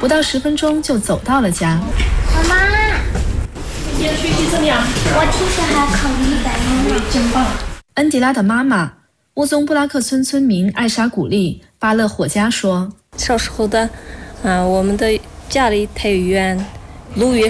不到10分钟就走到了家。 妈妈， 今天学习怎么样？ 我听说还要考100呢。 真棒！ 恩迪拉的妈妈乌宗布拉克村民艾莎古丽巴勒火加说：“ 小时候的，我们的家里太远，路也